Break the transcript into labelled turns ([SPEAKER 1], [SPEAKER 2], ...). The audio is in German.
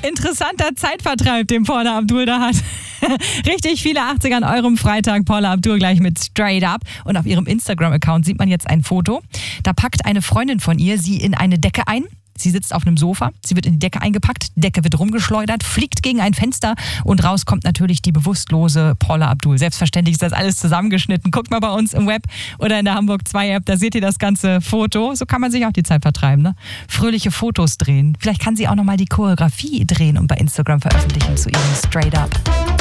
[SPEAKER 1] interessanter Zeitvertreib, den Paula Abdul da hat. Richtig viele 80er an eurem Freitag. Paula Abdul gleich mit Straight Up. Und auf ihrem Instagram-Account sieht man jetzt ein Foto. Da packt eine Freundin von ihr sie in eine Decke ein. Sie sitzt auf einem Sofa, sie wird in die Decke eingepackt, die Decke wird rumgeschleudert, fliegt gegen ein Fenster und raus kommt natürlich die bewusstlose Paula Abdul. Selbstverständlich ist das alles zusammengeschnitten. Guckt mal bei uns im Web oder in der Hamburg 2 App, da seht ihr das ganze Foto. So kann man sich auch die Zeit vertreiben, ne? Fröhliche Fotos drehen. Vielleicht kann sie auch nochmal die Choreografie drehen und bei Instagram veröffentlichen zu ihrem Straight Up.